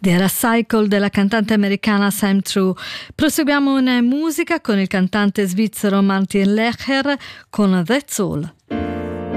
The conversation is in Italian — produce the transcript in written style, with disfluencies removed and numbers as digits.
Era Cycle della cantante americana Sam True. Proseguiamo in musica con il cantante svizzero Martin Lecher con That's All.